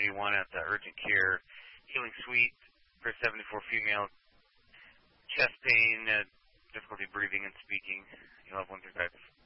Community 1 at the Urgent Care Healing Suite for 74 female. Chest pain, difficulty breathing and speaking. You'll have 1 through 5